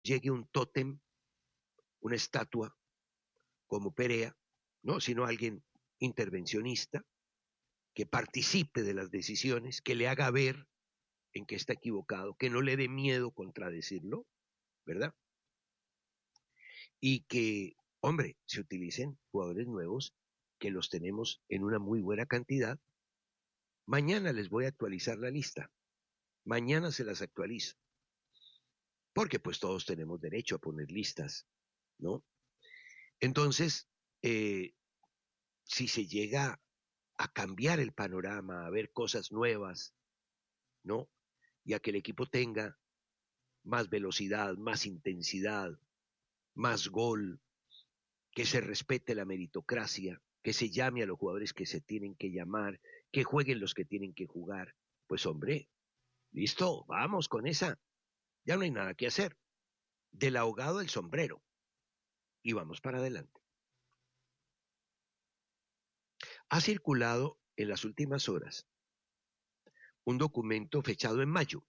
llegue un tótem, una estatua como Perea, no, sino alguien intervencionista que participe de las decisiones, que le haga ver en que está equivocado, que no le dé miedo contradecirlo, ¿verdad? Y que, hombre, se utilicen jugadores nuevos, que los tenemos en una muy buena cantidad. Mañana les voy a actualizar la lista. Mañana se las actualizo. Porque pues todos tenemos derecho a poner listas, ¿no? Entonces, si se llega a cambiar el panorama, a ver cosas nuevas, ¿no? Y a que el equipo tenga más velocidad, más intensidad, más gol, que se respete la meritocracia, que se llame a los jugadores que se tienen que llamar, que jueguen los que tienen que jugar. Pues hombre, listo, vamos con esa. Ya no hay nada que hacer. Del ahogado el sombrero. Y vamos para adelante. Ha circulado en las últimas horas un documento fechado en mayo.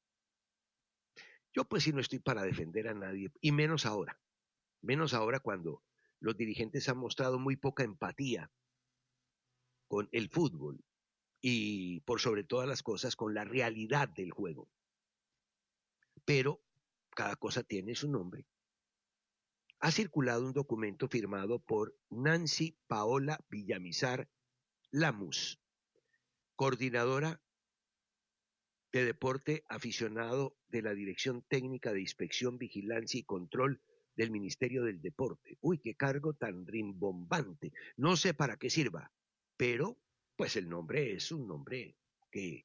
Yo pues sí no estoy para defender a nadie, y menos ahora cuando los dirigentes han mostrado muy poca empatía con el fútbol y por sobre todas las cosas con la realidad del juego. Pero cada cosa tiene su nombre. Ha circulado un documento firmado por Nancy Paola Villamizar Lamus, coordinadora de deporte aficionado de la Dirección Técnica de Inspección, Vigilancia y Control del Ministerio del Deporte. Uy, qué cargo tan rimbombante. No sé para qué sirva, pero pues el nombre es un nombre que,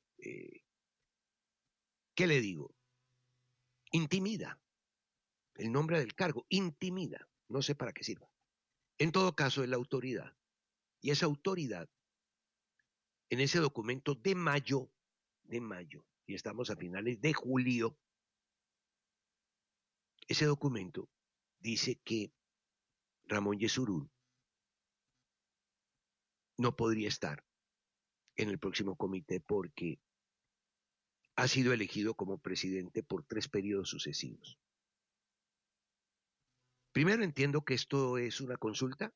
¿qué le digo? Intimida. El nombre del cargo intimida. No sé para qué sirva. En todo caso, es la autoridad. Y esa autoridad, en ese documento de mayo, y estamos a finales de julio, ese documento dice que Ramón Yesurún no podría estar en el próximo comité porque ha sido elegido como presidente por 3 periodos sucesivos. Primero entiendo que esto es una consulta.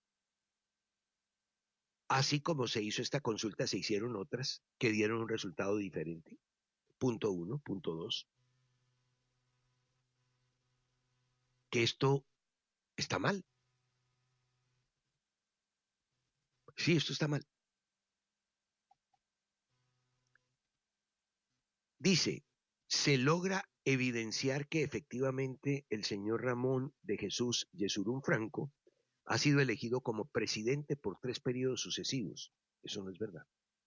Así como se hizo esta consulta, se hicieron otras que dieron un resultado diferente. Punto uno. Punto dos, que esto está mal. Sí, esto está mal. Dice, se logra evidenciar que efectivamente el señor Ramón de Jesús Yesurún Franco ha sido elegido como presidente por 3 periodos sucesivos. Eso no es verdad.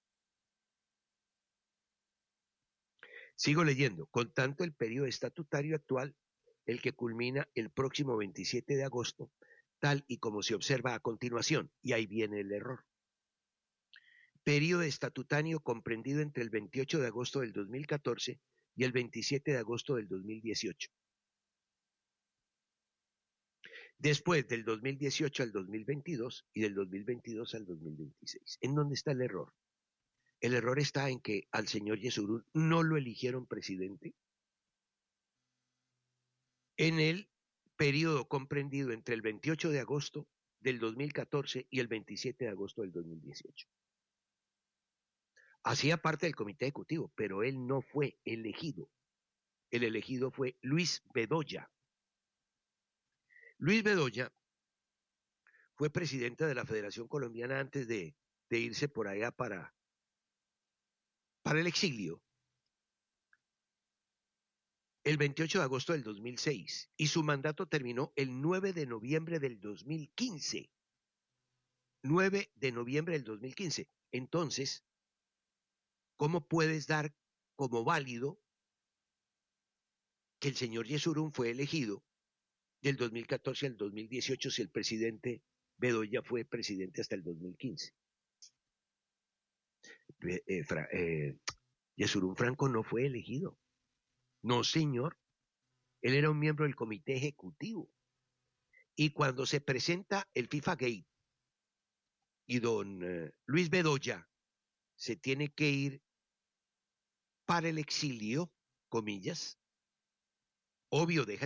Sigo leyendo. Con tanto, el periodo estatutario actual, el que culmina el próximo 27 de agosto, tal y como se observa a continuación, y ahí viene el error. Periodo estatutario comprendido entre el 28 de agosto del 2014 y el 27 de agosto del 2018. Después del 2018 al 2022 y del 2022 al 2026. ¿En dónde está el error? El error está en que al señor Yesurún no lo eligieron presidente en el periodo comprendido entre el 28 de agosto del 2014 y el 27 de agosto del 2018. Hacía parte del comité ejecutivo, pero él no fue elegido. El elegido fue Luis Bedoya. Luis Bedoya fue presidente de la Federación Colombiana antes de irse por allá para el exilio el 28 de agosto del 2006 y su mandato terminó el 9 de noviembre del 2015. 9 de noviembre del 2015. Entonces, ¿cómo puedes dar como válido que el señor Yesurún fue elegido del 2014 al 2018 si el presidente Bedoya fue presidente hasta el 2015? Yesurún Franco no fue elegido. No, señor. Él era un miembro del comité ejecutivo. Y cuando se presenta el FIFA Gate y don Luis Bedoya se tiene que ir para el exilio, comillas, Obvio, deja